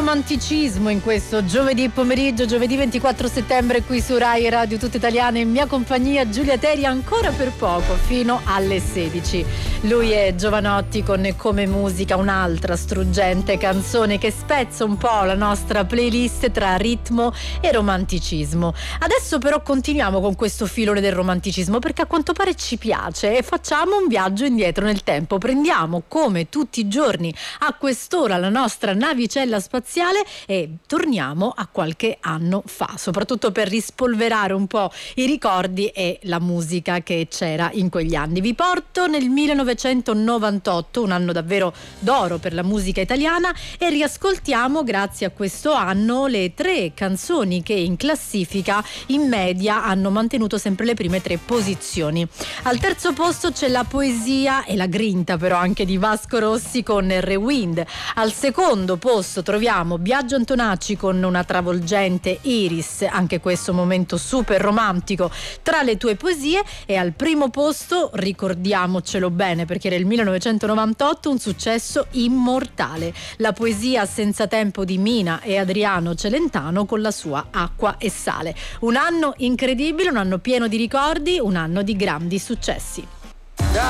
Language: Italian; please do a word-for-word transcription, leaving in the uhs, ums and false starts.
romanticismo in questo giovedì pomeriggio, giovedì ventiquattro settembre qui su Rai Radio Tutta Italiana, in mia compagnia Giulia Teri ancora per poco fino alle sedici. Lui è Jovanotti con Come Musica, un'altra struggente canzone che spezza un po' la nostra playlist tra ritmo e romanticismo. Adesso però continuiamo con questo filone del romanticismo perché a quanto pare ci piace e facciamo un viaggio indietro nel tempo. Prendiamo come tutti i giorni a quest'ora la nostra navicella spaziale e torniamo a qualche anno fa, soprattutto per rispolverare un po' i ricordi e la musica che c'era in quegli anni. Vi porto nel millenovecentonovantotto, un anno davvero d'oro per la musica italiana, e riascoltiamo grazie a questo anno le tre canzoni che in classifica in media hanno mantenuto sempre le prime tre posizioni. Al terzo posto c'è La poesia e la grinta però anche di Vasco Rossi con Rewind. Al secondo posto troviamo Biagio Antonacci con Una travolgente Iris, anche questo momento super romantico tra le tue poesie. E al primo posto, ricordiamocelo bene perché era il millenovecentonovantotto, un successo immortale, La poesia senza tempo di Mina e Adriano Celentano con la sua Acqua e sale. Un anno incredibile, un anno pieno di ricordi, un anno di grandi successi.